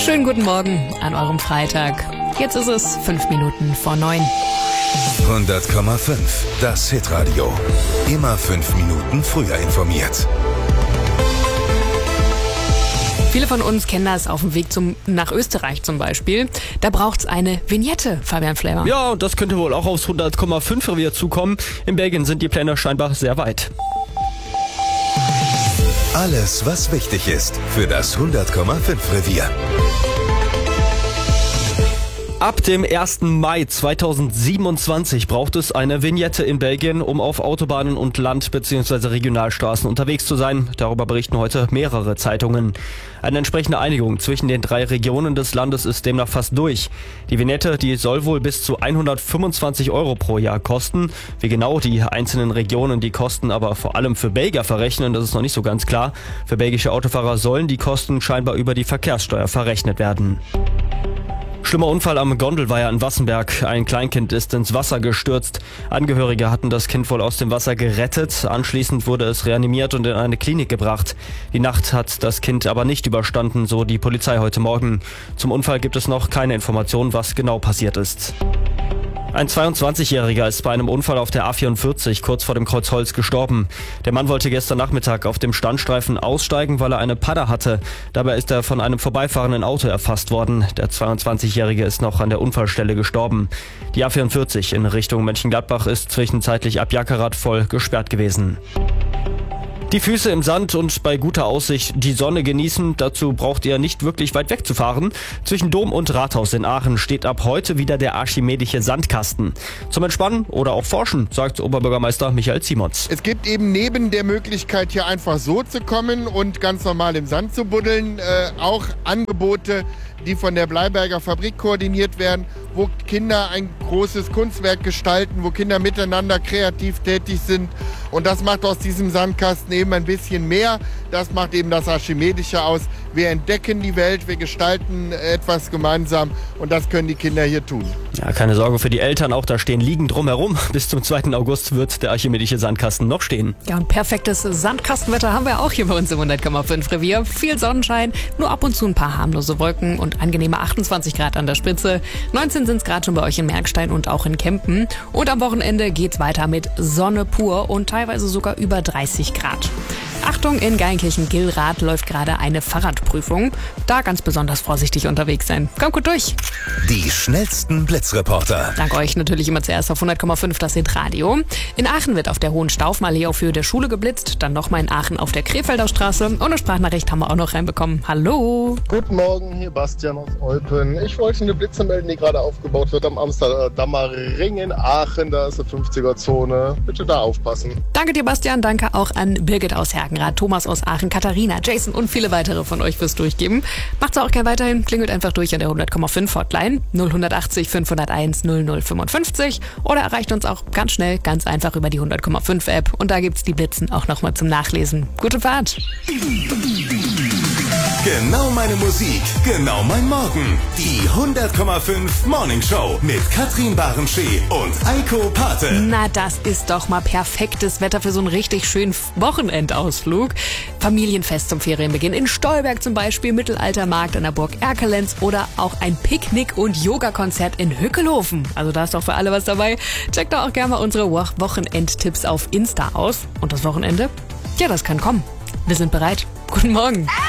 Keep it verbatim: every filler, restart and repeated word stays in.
Schönen guten Morgen an eurem Freitag. Jetzt ist es fünf Minuten vor neun. hundert Komma fünf, das Hitradio. Immer fünf Minuten früher informiert. Viele von uns kennen das auf dem Weg zum, nach Österreich zum Beispiel. Da braucht's eine Vignette, Fabian Flemer. Ja, und das könnte wohl auch aufs hundert Komma fünf Revier zukommen. In Belgien sind die Pläne scheinbar sehr weit. Alles, was wichtig ist für das hundert Komma fünf Revier. Ab dem ersten Mai zweitausendsiebenundzwanzig braucht es eine Vignette in Belgien, um auf Autobahnen und Land- bzw. Regionalstraßen unterwegs zu sein. Darüber berichten heute mehrere Zeitungen. Eine entsprechende Einigung zwischen den drei Regionen des Landes ist demnach fast durch. Die Vignette, die soll wohl bis zu hundertfünfundzwanzig Euro pro Jahr kosten. Wie genau die einzelnen Regionen die Kosten aber vor allem für Belgier verrechnen, das ist noch nicht so ganz klar. Für belgische Autofahrer sollen die Kosten scheinbar über die Verkehrssteuer verrechnet werden. Schlimmer Unfall am Gondelweiher in Wassenberg. Ein Kleinkind ist ins Wasser gestürzt. Angehörige hatten das Kind wohl aus dem Wasser gerettet. Anschließend wurde es reanimiert und in eine Klinik gebracht. Die Nacht hat das Kind aber nicht überstanden, so die Polizei heute Morgen. Zum Unfall gibt es noch keine Information, was genau passiert ist. Ein zweiundzwanzigjähriger ist bei einem Unfall auf der A vierundvierzig kurz vor dem Kreuzholz gestorben. Der Mann wollte gestern Nachmittag auf dem Standstreifen aussteigen, weil er eine Padda hatte. Dabei ist er von einem vorbeifahrenden Auto erfasst worden. Der zweiundzwanzigjährige ist noch an der Unfallstelle gestorben. Die A vierundvierzig in Richtung Mönchengladbach ist zwischenzeitlich ab Jackerath voll gesperrt gewesen. Die Füße im Sand und bei guter Aussicht die Sonne genießen. Dazu braucht ihr nicht wirklich weit wegzufahren. Zwischen Dom und Rathaus in Aachen steht ab heute wieder der archimedische Sandkasten. Zum Entspannen oder auch Forschen, sagt Oberbürgermeister Michael Simons. Es gibt eben neben der Möglichkeit, hier einfach so zu kommen und ganz normal im Sand zu buddeln, äh, auch Angebote, die von der Bleiberger Fabrik koordiniert werden, wo Kinder ein großes Kunstwerk gestalten, wo Kinder miteinander kreativ tätig sind. Und das macht aus diesem Sandkasten eben ein bisschen mehr. Das macht eben das Archimedische aus. Wir entdecken die Welt, wir gestalten etwas gemeinsam und das können die Kinder hier tun. Ja, keine Sorge für die Eltern, auch da stehen Liegen drumherum. Bis zum zweiten August wird der archimedische Sandkasten noch stehen. Ja, und perfektes Sandkastenwetter haben wir auch hier bei uns im hundert Komma fünf Revier. Viel Sonnenschein, nur ab und zu ein paar harmlose Wolken und angenehme achtundzwanzig Grad an der Spitze. neunzehn sind es gerade schon bei euch in Merkstein und auch in Kempen. Und am Wochenende geht's weiter mit Sonne pur und teilweise sogar über dreißig Grad. Achtung, in Geilenkirchen-Gillrath läuft gerade eine Fahrradprüfung. Da ganz besonders vorsichtig unterwegs sein. Kommt gut durch. Die schnellsten Blitzreporter. Dank euch natürlich immer zuerst auf hundert Komma fünf das Hitradio. In Aachen wird auf der Hohen Staufmallee auf Höhe der Schule geblitzt. Dann nochmal in Aachen auf der Krefelder Straße. Und eine Sprachnachricht haben wir auch noch reinbekommen. Hallo. Guten Morgen, hier Bastian aus Eupen. Ich wollte eine Blitze melden, die gerade aufgebaut wird am Amsterdamer Ring in Aachen. Da ist eine fünfziger-Zone. Bitte da aufpassen. Danke dir, Bastian. Danke auch an Birgit aus Hergenrath, Thomas aus Aachen, Katharina, Jason und viele weitere von euch fürs Durchgeben. Macht's auch gerne weiterhin. Klingelt einfach durch an der hundert Komma fünf Hotline null achtzig fünfhunderteins null null fünfundfünfzig oder erreicht uns auch ganz schnell, ganz einfach über die hundert Komma fünf App. Und da gibt's die Blitzen auch nochmal zum Nachlesen. Gute Fahrt! Genau meine Musik, genau mein Morgen. Die hundert Komma fünf Morning Show mit Katrin Barenschee und Eiko Pate. Na, das ist doch mal perfektes Wetter für so einen richtig schönen Wochenendausflug. Familienfest zum Ferienbeginn in Stolberg zum Beispiel, Mittelaltermarkt an der Burg Erkelenz oder auch ein Picknick- und Yogakonzert in Hückelhofen. Also da ist doch für alle was dabei. Checkt doch auch gerne mal unsere Wo- Wochenendtipps auf Insta aus. Und das Wochenende? Ja, das kann kommen. Wir sind bereit. Guten Morgen.